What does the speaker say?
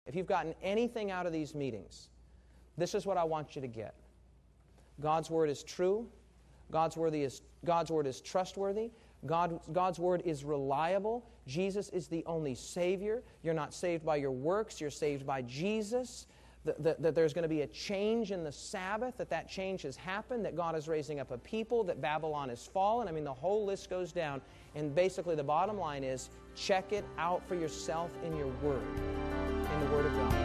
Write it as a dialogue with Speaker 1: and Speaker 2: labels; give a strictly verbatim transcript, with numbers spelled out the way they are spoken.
Speaker 1: If you've gotten anything out of these meetings, this is what I want you to get. God's Word is true. God's Word is, God's Word is trustworthy. God, God's Word is reliable. Jesus is the only Savior. You're not saved by your works. You're saved by Jesus. That, that, that there's going to be a change in the Sabbath, that that change has happened, that God is raising up a people, that Babylon has fallen. I mean, the whole list goes down. And basically the bottom line is, check it out for yourself in your Word, in the Word of God.